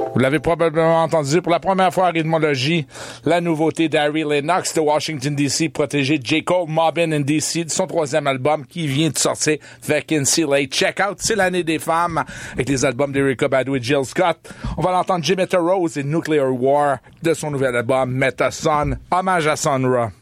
Vous l'avez probablement entendu pour la première fois à Rhythmologie, la nouveauté d'Harry Lennox de Washington DC, protégé Jacob Mobbin in DC, de son troisième album qui vient de sortir, Vacancy Late. Check out, c'est l'année des femmes, avec les albums d'Erykah Badu et Jill Scott. On va l'entendre Jimetta Rose et Nuclear War de son nouvel album Meta Sun, hommage à Sun Ra.